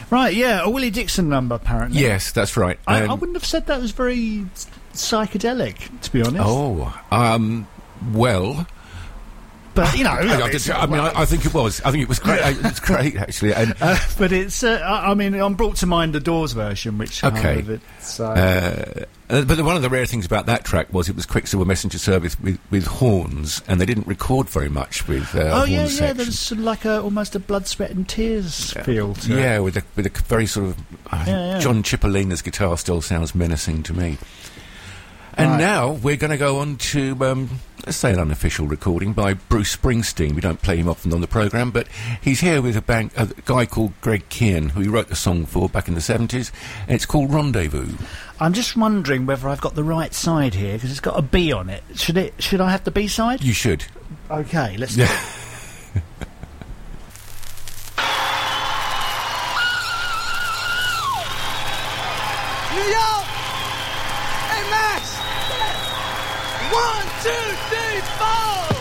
Right, yeah, a Willie Dixon number, apparently. Yes, that's right. I wouldn't have said that was very psychedelic, to be honest. Well... But, you know... I think it was. I think it was great. It's great, actually. And, but it's... I'm brought to mind the Doors version, which... Okay. But one of the rare things about that track was it was Quicksilver Messenger Service with horns, and they didn't record very much with horn section. There's sort of like almost a blood, sweat and tears feel to it. Yeah, with a very sort of... John Cipollina's guitar still sounds menacing to me. And now we're going to go on to, let's say, an unofficial recording by Bruce Springsteen. We don't play him often on the programme, but he's here with a guy called Greg Kihn, who he wrote the song for back in the 70s, and it's called Rendezvous. I'm just wondering whether I've got the right side here, because it's got a B on it. Should I have the B side? You should. OK, let's do it. New York! Hey, Max! 1, 2, 3, 4!